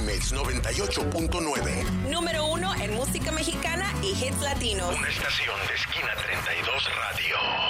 Notimex 98.9. Número 1 en música mexicana y hits latinos. Una estación de Esquina 32 Radio.